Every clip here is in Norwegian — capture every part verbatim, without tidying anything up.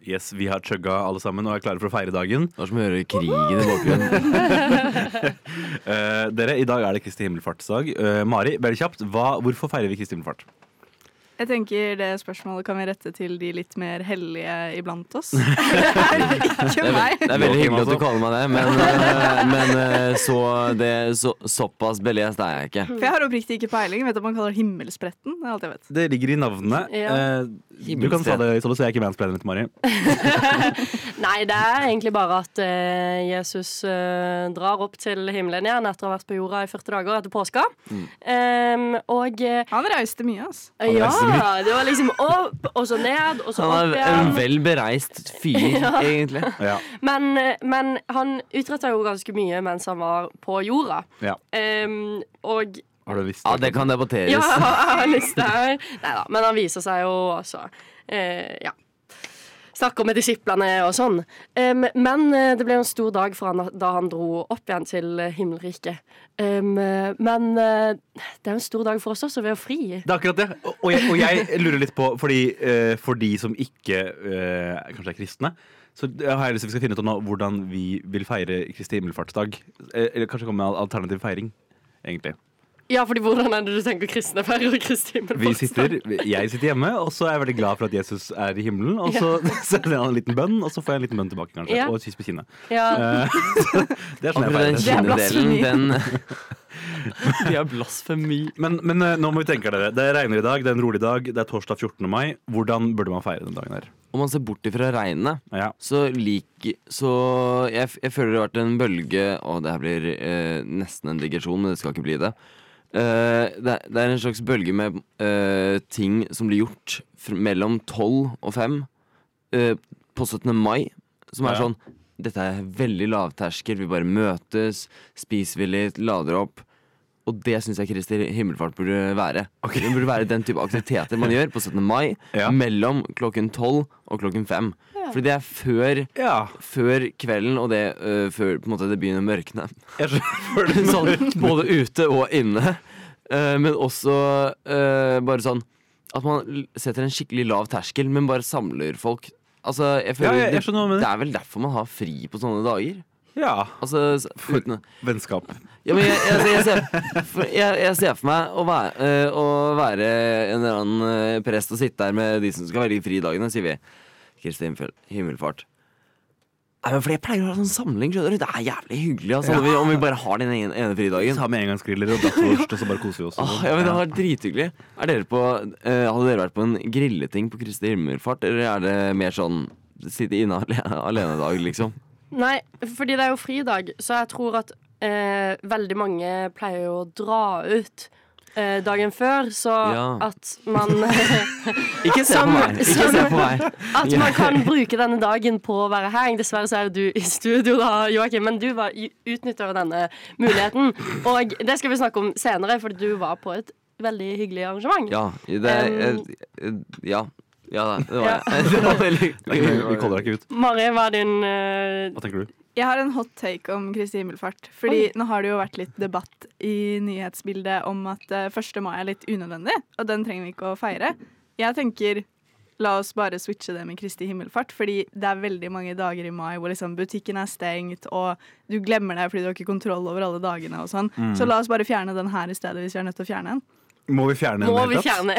Yes, vi har chugga alle sammen og er klare for å feire dagen. Det var som å høre krigen i bakgrunnen. uh, Dere, i dag er det Kristi himmelfartsdag. uh, Mari, veldig kjapt, hva, hvorfor feirer vi Kristi himmelfart? Jeg tenker det spørsmålet kan vi rette til de litt mer hellige iblant oss. Ikke meg. Det er veldig hyggelig at du kaller meg det, men, uh, men uh, så det, så, såpass belest er jeg ikke. For jeg har oppriktig ikke peiling. Vet du hva man kaller himmelspretten? Det er alt jeg vet. Det ligger i navnet. Ja. uh, Du kan ta det, så jeg er ikke mansplaining til Mari. Nei, det er egentlig bare at uh, Jesus uh, drar opp til himmelen igjen etter å ha vært på jorda i førti dager etter påska. Mm. Um, og uh, Han reiste mye, ass. Ja, det var liksom opp, og så ned, og så opp igjen. Han er en vel bereist fyr, ja. Egentlig. Ja. Men, men han utrettet jo ganske mye mens han var på jorda. Ja. Um, og Har du visst Ja, det kan debatteres. Ja, jeg har lyst til Neida, men han viser seg jo også uh, Ja snakker med disiplene og sånn. Um, men uh, det ble en stor dag for han da han dro opp igjen til uh, himmelriket. Um, uh, men uh, det er en stor dag for oss også, vi er fri. Det er akkurat det. Og, og, jeg, og jeg lurer litt på, fordi uh, for de som ikke uh, kanskje er kristne, så har jeg lyst til at vi skal finne ut nå hvordan vi vil feire Kristi himmelfartsdag. Eller kanskje komme med alternativ feiring, egentlig. Ja, fordi hvordan er det du tenker kristne feirer Kristi himmelfartsdag? Jeg sitter hjemme, og så er jeg veldig glad for at Jesus er i himmelen. Og så sender han en liten bønn, og så får jeg en liten bønn tilbake, kanskje. Ja. Og et kyss på kinnet. Ja. Det er sånn jeg feirer. Den kinnedelen, den Det er blasfemi. Men, men nå må vi tenke dere. Det regner i dag, det er en rolig dag. Det er torsdag fjortende mai. Hvordan burde man feire den dagen her? Om man ser bort ifra regnet, ja. så like Så jeg, jeg føler det har vært en bølge. Å, det her blir eh, nesten en digresjon, men det skal ikke bli det. Uh, det, det er en slags bølge med uh, ting som blir gjort f- mellom tolv og fem uh, på syttende mai, som er ja. sånn dette er veldig lavterskel, vi bare møtes, spiser vi litt, lader opp. Og det synes jeg Kristi himmelfart burde være. Okay. Det burde være den type aktiviteter man gjør på syttende mai, ja. mellom klokken tolv og klokken fem. Ja. Fordi det er før, ja. før kvelden, og det uh, før på en måte det begynner å mørkne. Sånn, både ute og inne. Uh, men også uh, bare sånn at man setter en skikkelig lav terskel, men bare samler folk. Altså, jeg føler ja, jeg, jeg det, det er vel derfor man har fri på sånne dager. Ja, altså, uten, vennskap. Ja, men jeg, jeg, jeg, ser, for, jeg, jeg ser for meg å være, uh, å være en eller annen uh, prest og sitte der med de som skal velge fridagene, sier vi. Kristi himmelfart. Nei, men for jeg pleier å ha sånn samling, skjønner du. Det er jævlig hyggelig, altså, ja. om, vi, om vi bare har den ene, ene fridagen. Ta med engangsgriller og bratwurst, og så bare koser vi oss. Ah, ja, men det var drithyggelig. Er dere på, uh, hadde dere vært på en grilleting på Kristi himmelfart, eller er det mer sånn sitte inne alene, alene dag, liksom? Nei, fordi det er jo fridag, så jeg tror at eh, veldig mange pleier jo å dra ut eh, dagen før, så ja. at man Ikke se på meg, ikke se på meg. At man kan bruke denne dagen på å være heng. Dessverre så er det du i studio da, Joakim, men du var, utnytter denne muligheten. Og det skal vi snakke om senere, fordi du var på et veldig hyggelig arrangement. Ja, det er, um, ja. Ja, det var jeg. Det var veldig Vi kolder deg ikke ut. Mari, hva er din uh... Hva tenker du? Jeg har en hot take om Kristi himmelfart. Fordi Oi. Nå har det jo vært litt debatt i nyhetsbildet om at uh, første mai er litt unødvendig, og den trenger vi ikke å feire. Jeg tenker, la oss bare switche det med Kristi himmelfart, fordi det er veldig mange dager i mai hvor liksom butikken er stengt, og du glemmer det fordi du har ikke kontroll over alle dagene og sånn. Mm. Så la oss bare fjerne den her i stedet hvis vi er nødt til å fjerne den. Må vi fjerne den? Må vi fjerne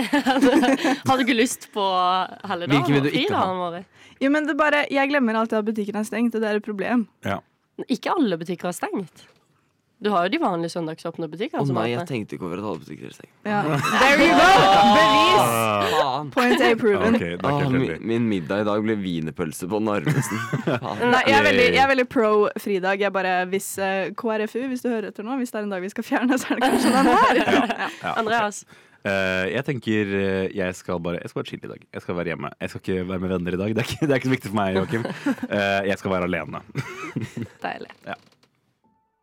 Har du ikke lyst på helligdagen? Hvilken vil du ikke ha? Jo, men det bare, jeg glemmer alltid at butikken er stengt, og det er et problem. Ja. Ikke alle butikker er stengt. Du har jo de vanlige søndagsåpne butikker. Å oh, nei, jeg tenkte ikke over at alle butikker er stengt. Ja. There you go! Bevis! Ah. Point A proven. Okay, ah, min, min middag i dag ble wienerpølse på Narvesen. Nei, jeg er veldig, jeg er veldig pro fridag. Jeg bare, hvis uh, K R F U, hvis du hører etter nå, hvis det er en dag vi skal fjerne, så er det kanskje den her. Ja. Ja. Ja. Andreas? Uh, jeg tenker uh, jeg skal bare Jeg skal bare chille i dag. Jeg skal være hjemme. Jeg skal ikke være med venner i dag. Det er ikke, det er ikke så viktig for meg, Joakim. Uh, jeg skal være alene. Deilig. Ja.